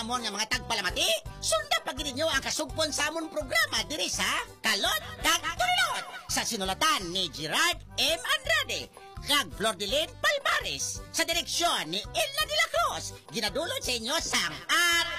amon nga mga tagpalamati, sunda pag ninyo ang kasugpon sa amon programa diri sa Kalot kag Tulot sa sinulatan ni Gerard M. Andrade kag Flordeline Palmares sa direksyon ni Ella de la Cruz. Ginadulot sa inyo sang